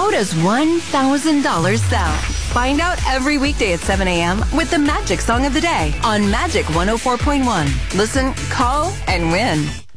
Dakota's $1,000 sound. Find out every weekday at 7 a.m. with the Magic Song of the Day on Magic 104.1. Listen, call, and win.